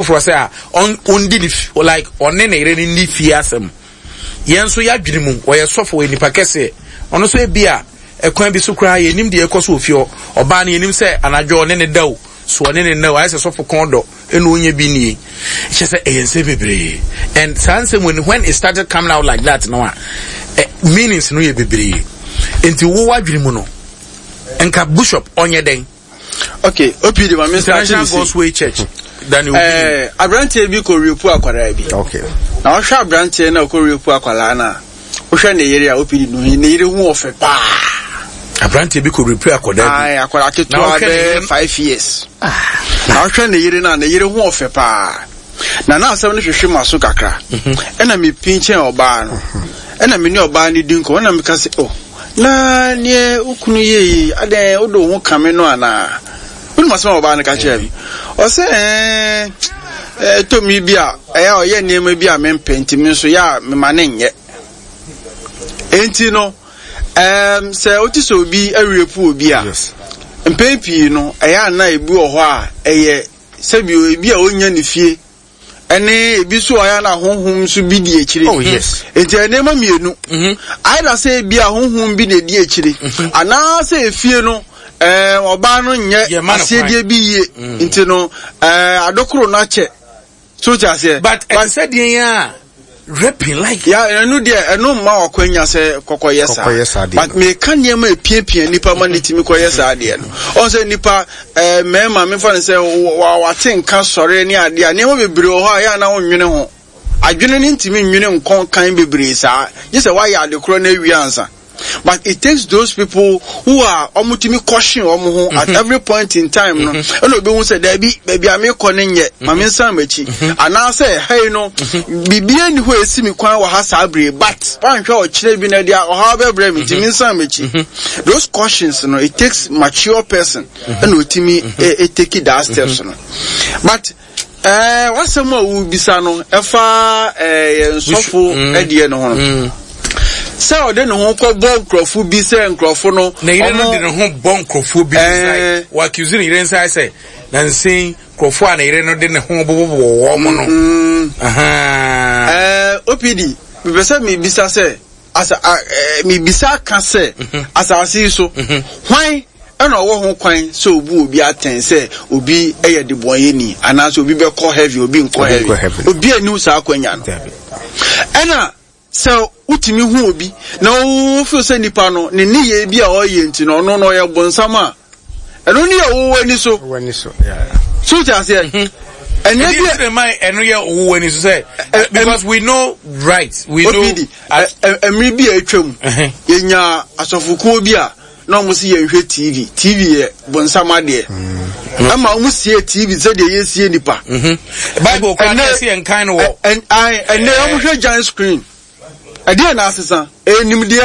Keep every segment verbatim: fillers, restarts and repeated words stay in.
for say on on di like on ne ne ni fie asem yen so ya dwene mu o ye sofo we nipa kese ono so e bia ekwan bi so kra ye nim de ekoso ofio oba na yenim se anadwo ne ne daw so ne ne na wa se sofo kondo eno onye bi ni e se e yense bebre and sanse when when it started coming out like that no meanings no ye bebre enti wo wa dwene mu no enka bishop onye den. Okay, opi de ma minister International Gospel Church Daniel eh abrante bi ko repu akwara bi. Okay. Na o hwa abrante na ko repu akwara na o hwa ne yere a opi no ne yere hu ofe pa. Abrante bi ko repu akwara bi. Ai akwara keto be five years. Na o hwa ne yere na ne yere hu ofe pa. Na na asem ne hwehwe maso kakra. Ena me pinche oba no. Ena me ni oba ni dinko na me ka se oh na nie ukunu ye ade odo hu kame no ana unu masema oba na ka che bi o se eh eh to mi bia eh o ye niam bia me penti mi so ya me ma ne nye enti no em se oti so bi awepu obi a mpepi no eh ya na ebu oho a eh se bi obi a onya ne fie ene ebi so aya na honhom so bi di ekire. Oh yes. Enti ene ma mienu. Mhm. Aida say bi a honhom bi na di ekire. Ana say efie no eh oba no nye asiedie bi ye. Enti no eh adokoro na che. So ja say. But I said ya rapping like ya enu de enu ma wakwanya say kokoyesa. But me kan ye ma epiepie nipa ma nitimi koyesa ade no. On say nipa eh mema me fa say wa tenka sore ni ade a ne mo bebre ho a ya na wonwene ho adwene ni ntimi nwene nkon kan bebre sa je say why ade kro na wi ansa. But it takes those people who are omutimi caution omo ho at every point in time no and obi hu say da bi baby am ko ne nye ma me nsan machi ana say hey no bibia ni ho esimi kwan wa ha sabre but wan hwe o kire bi na dia o ha bebre mi timi nsan machi. Those cautions no it takes mature person and otimi e take that steps no. But eh wasem a wo bisa no efa eh nsofo edie no ho so de no ho ko bon crofo bi se nkrofo no na ire no de no ho bon crofo bi sai wa accuse ni ire sai sai na nsin crofo a na ire no de ne ho bobobo wo mo no aha eh opd me pese me bisa se asa me bisa ka se asa asi so hwan ena wo ho kwan so obu obi aten se obi eye de boye ni ana so obi be call heavy obi nko heavy obi anu sa akwanya no ena so utimi hu obi na wo feel say nipa no ne ne ye bi a o ye nti no no no ye bonsama eno ne ye wo wani so wani so yeah so just here and maybe the my eno ye wo wani so say because we know right we know emri bi atwam ye nya asofuko bi a na mo si ye hwe T V T V ye bonsama de ama mo si T V say de ye sie nipa bible can see en kind of and I and they mo hwe giant screen ade na asesa enimde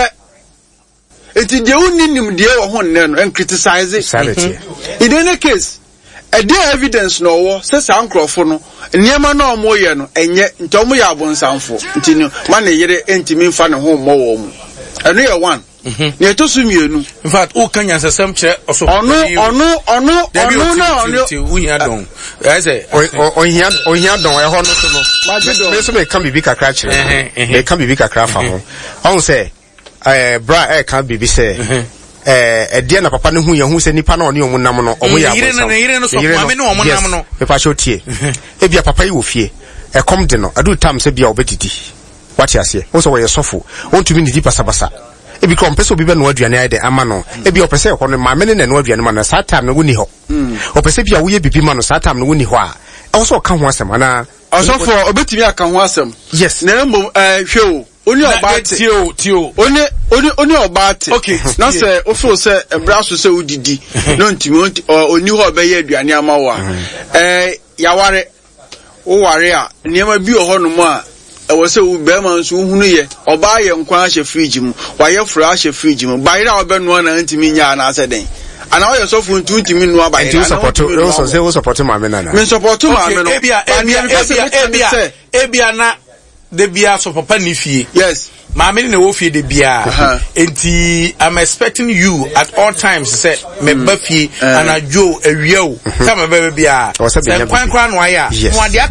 enti de woni nimde wo ho nne no and criticize sanity in any case ade evidence no wo se sa nkrofo no niema na omo ye no enye nti omo ya abonsamfo nti no ma na yere entimi mfa ne ho mo wo mu eno ye one ne to sumienu in fact o kan yansasam kire oso ono ono ono ono na ono unya don I say ohia ohia don e ho no so no me so me kan bibi kakra kire me kan bibi kakra fa ho on say eh bra e kan bibi say eh ede na papa ne hu ye hu se nipa na oni omu nam no omu ya bo so yire no so ma ne omu nam no me pa sho tie e bia papa yi wo fie e kom de no adu tam se bia obetiti wati ase wo so wo ye sofo won tumi ni di pasabasa ebi ko mpese obi be no aduane aide ama no ebi opese ko no ma me ne no aduane ma na saa time no woni ho opese bia wo ye bibi ma no saa time no woni ho a e wo so ka ho asem ana osofo obetimi aka ho asem yes na mbom eh hwe oni obate tio tio oni oni oni obate okay na se o feel say ebra so se udidi no ntimi oni ho be ye aduane ama wo eh yaware wo ware a niam bi o ho no mu a e wo se wo be ma nso hunu ye oba ye nkwan ahye fridge mu wa ye fura ahye fridge mu bayira obe no na ntimi nya na ase den ana wo ye so fu ntimi no abayira na support wo so say wo support ma me na na me support ma me no ebia ebia ebia ebia na de bia so papa ni fie yes maame ne wo fie de bia enti I'm expecting you at all times say me ba fie ana jo awia o come ba bia say kwan kwan no aya no ade